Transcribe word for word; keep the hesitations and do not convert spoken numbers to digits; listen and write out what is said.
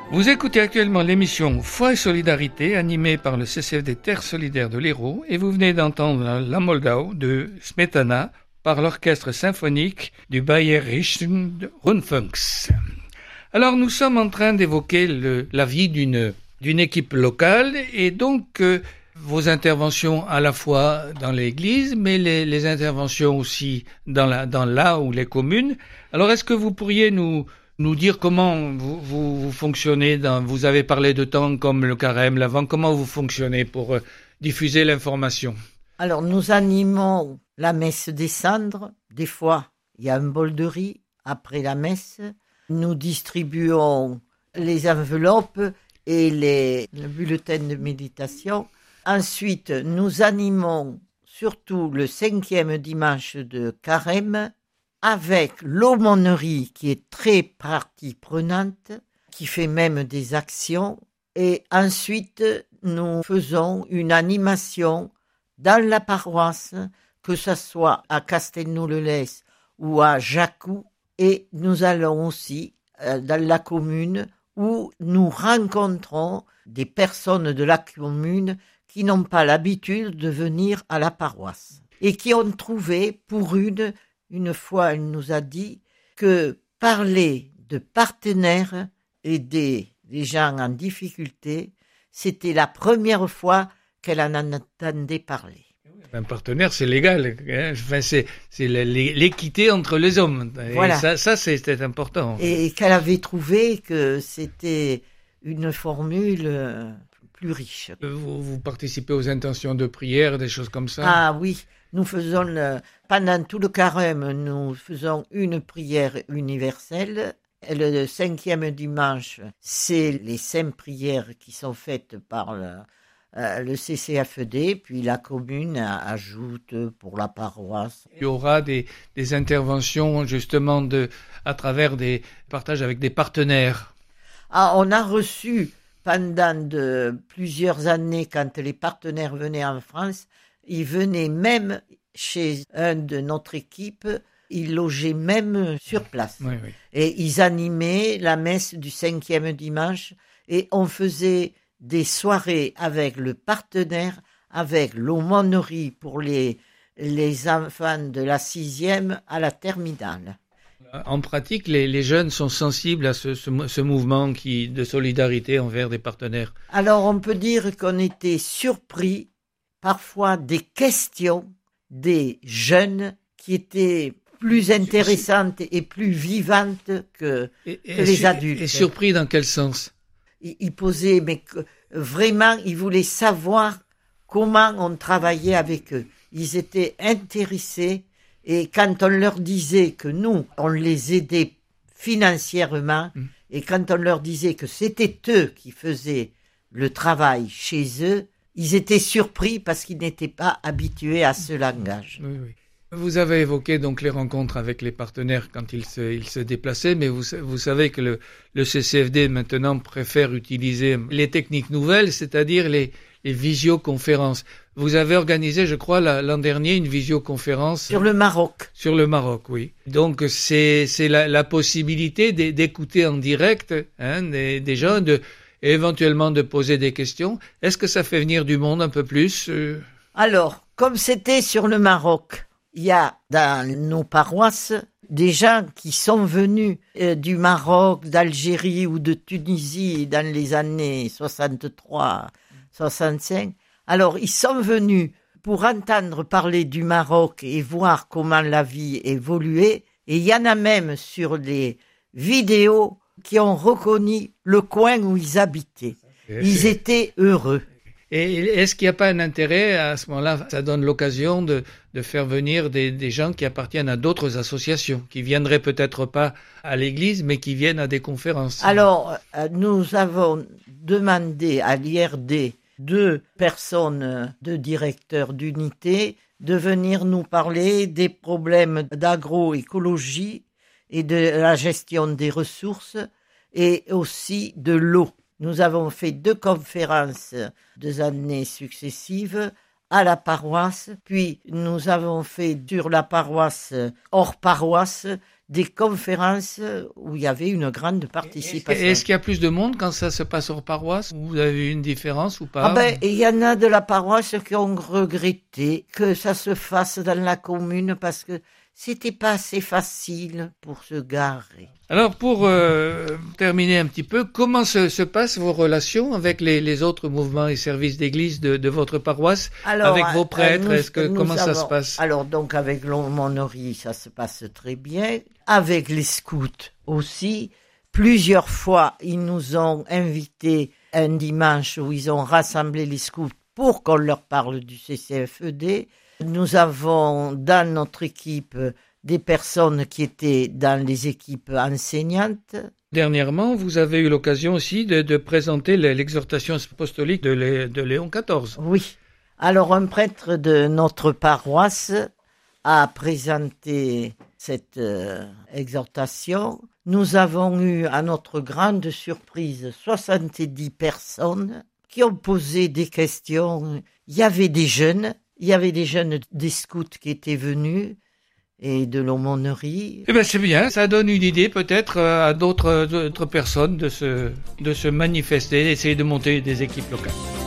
Vous écoutez actuellement l'émission Foi et Solidarité animée par le C C F D Terre Solidaire de l'Hérault et vous venez d'entendre la Moldau de Smetana par l'orchestre symphonique du Bayerischen Rundfunks. Alors nous sommes en train d'évoquer le, la vie d'une, d'une équipe locale et donc euh, vos interventions à la fois dans l'église mais les, les interventions aussi dans, la, dans là où les communes. Alors est-ce que vous pourriez nous nous dire comment vous, vous, vous fonctionnez dans, vous avez parlé de temps comme le carême, l'Avent, comment vous fonctionnez pour euh, diffuser l'information? Alors, nous animons la messe des cendres. Des fois, il y a un bol de riz après la messe. Nous distribuons les enveloppes et les, le bulletin de méditation. Ensuite, nous animons surtout le cinquième dimanche de carême avec l'aumônerie qui est très partie prenante, qui fait même des actions. Et ensuite, nous faisons une animation dans la paroisse, que ce soit à Castelnau-le-Lez ou à Jacou. Et nous allons aussi euh, dans la commune où nous rencontrons des personnes de la commune qui n'ont pas l'habitude de venir à la paroisse et qui ont trouvé pour une Une fois, elle nous a dit que parler de partenaires, aider les gens en difficulté, c'était la première fois qu'elle en entendait parler. Un partenaire, c'est légal. Hein, enfin, c'est, c'est l'équité entre les hommes. Et voilà. Ça, ça, c'était important. Et qu'elle avait trouvé que c'était une formule plus riche. Vous, vous participez aux intentions de prière, des choses comme ça? Ah oui. Nous faisons, le, pendant tout le carême, nous faisons une prière universelle. Et le cinquième dimanche, c'est les cinq prières qui sont faites par le, euh, le C C F D, puis la commune ajoute pour la paroisse. Il y aura des, des interventions justement de, à travers des partages avec des partenaires. Ah, on a reçu pendant de, plusieurs années, quand les partenaires venaient en France, ils venaient même chez un de notre équipe, ils logeaient même sur place. Oui, oui. Et ils animaient la messe du cinquième dimanche et on faisait des soirées avec le partenaire, avec l'aumônerie pour les, les enfants de la sixième à la terminale. En pratique, les, les jeunes sont sensibles à ce, ce, ce mouvement qui, de solidarité envers des partenaires. Alors on peut dire qu'on était surpris parfois des questions des jeunes qui étaient plus intéressantes et plus vivantes que, et, que et les su- adultes. Et surpris dans quel sens? Ils, ils posaient, mais que, vraiment, ils voulaient savoir comment on travaillait avec eux. Ils étaient intéressés et quand on leur disait que nous, on les aidait financièrement mmh. et quand on leur disait que c'était eux qui faisaient le travail chez eux, ils étaient surpris parce qu'ils n'étaient pas habitués à ce langage. Oui, oui. Vous avez évoqué donc les rencontres avec les partenaires quand ils se, ils se déplaçaient, mais vous, vous savez que le, le C C F D maintenant préfère utiliser les techniques nouvelles, c'est-à-dire les, les visioconférences. Vous avez organisé, je crois, la, l'an dernier, une visioconférence sur le Maroc. Sur le Maroc, oui. Donc c'est, c'est la, la possibilité d'écouter en direct hein, des, des gens, de et éventuellement de poser des questions. Est-ce que ça fait venir du monde un peu plus euh... Alors, comme c'était sur le Maroc, il y a dans nos paroisses des gens qui sont venus euh, du Maroc, d'Algérie ou de Tunisie dans les années soixante-trois soixante-cinq. Alors, ils sont venus pour entendre parler du Maroc et voir comment la vie évoluait. Et il y en a même sur les vidéos qui ont reconnu le coin où ils habitaient. Ils étaient heureux. Et est-ce qu'il n'y a pas un intérêt, à ce moment-là, ça donne l'occasion de, de faire venir des, des gens qui appartiennent à d'autres associations, qui viendraient peut-être pas à l'église, mais qui viennent à des conférences? Alors, nous avons demandé à l'I R D deux personnes, deux directeurs d'unité, de venir nous parler des problèmes d'agroécologie et de la gestion des ressources et aussi de l'eau. Nous avons fait deux conférences deux années successives à la paroisse, puis nous avons fait sur la paroisse, hors paroisse, des conférences où il y avait une grande participation. Est-ce qu'il y a plus de monde quand ça se passe hors paroisse? Vous avez une différence ou pas? Ah ben, il y en a de la paroisse qui ont regretté que ça se fasse dans la commune parce que c'était pas assez facile pour se garer. Alors pour euh, terminer un petit peu, comment se, se passent vos relations avec les, les autres mouvements et services d'église de, de votre paroisse, alors, avec vos prêtres? nous, Est-ce que comment avons, ça se passe? Alors donc avec l'aumônerie, ça se passe très bien. Avec les scouts aussi, plusieurs fois ils nous ont invités un dimanche où ils ont rassemblé les scouts pour qu'on leur parle du C C F E D. Nous avons dans notre équipe des personnes qui étaient dans les équipes enseignantes. Dernièrement, vous avez eu l'occasion aussi de, de présenter l'exhortation apostolique de, Lé, de Léon quatorze. Oui. Alors, un prêtre de notre paroisse a présenté cette euh, exhortation. Nous avons eu, à notre grande surprise, soixante-dix personnes qui ont posé des questions. Il y avait des jeunes, il y avait des jeunes des scouts qui étaient venus, et de l'aumônerie. Eh ben c'est bien, ça donne une idée peut-être à d'autres, d'autres personnes de se, de se manifester, d'essayer de monter des équipes locales.